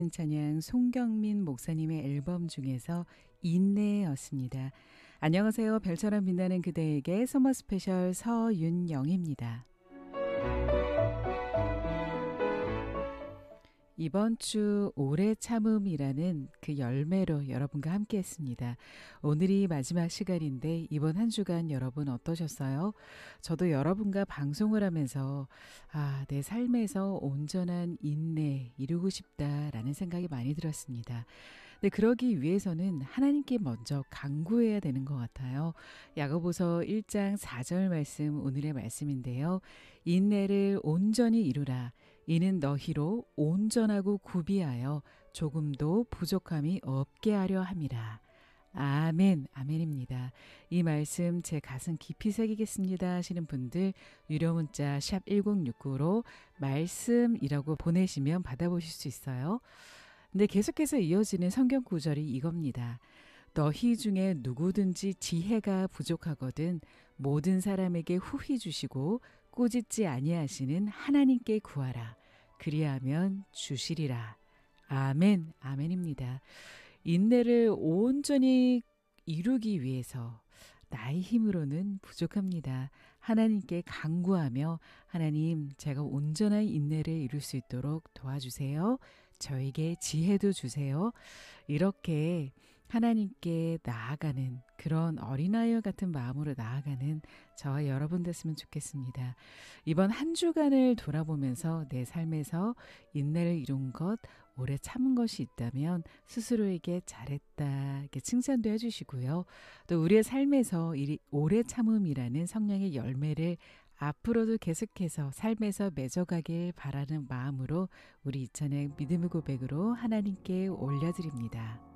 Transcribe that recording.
찬양 송경민 목사님의 앨범 중에서 인내였습니다. 안녕하세요. 별처럼 빛나는 그대에게 서머 스페셜 서윤영입니다. 이번 주 오래 참음이라는 그 열매로 여러분과 함께 했습니다. 오늘이 마지막 시간인데 이번 한 주간 여러분 어떠셨어요? 저도 여러분과 방송을 하면서 내 삶에서 온전한 인내 이루고 싶다라는 생각이 많이 들었습니다. 근데 그러기 위해서는 하나님께 먼저 간구해야 되는 것 같아요. 야고보서 1장 4절 말씀 오늘의 말씀인데요. 인내를 온전히 이루라. 이는 너희로 온전하고 구비하여 조금도 부족함이 없게 하려 함이라. 아멘, 아멘입니다. 이 말씀 제 가슴 깊이 새기겠습니다 하시는 분들 유료 문자 샵 1069로 말씀이라고 보내시면 받아보실 수 있어요. 근데 계속해서 이어지는 성경 구절이 이겁니다. 너희 중에 누구든지 지혜가 부족하거든 모든 사람에게 후히 주시고 꾸짖지 아니하시는 하나님께 구하라. 그리하면 주시리라. 아멘, 아멘입니다. 인내를 온전히 이루기 위해서 나의 힘으로는 부족합니다. 하나님께 간구하며 하나님 제가 온전한 인내를 이룰 수 있도록 도와주세요. 저에게 지혜도 주세요. 이렇게 하나님께 나아가는 그런 어린아이와 같은 마음으로 나아가는 저와 여러분 됐으면 좋겠습니다. 이번 한 주간을 돌아보면서 내 삶에서 인내를 이룬 것, 오래 참은 것이 있다면 스스로에게 잘했다 이렇게 칭찬도 해주시고요. 또 우리의 삶에서 이 오래 참음이라는 성령의 열매를 앞으로도 계속해서 삶에서 맺어가길 바라는 마음으로 우리 이찬의 믿음의 고백으로 하나님께 올려드립니다.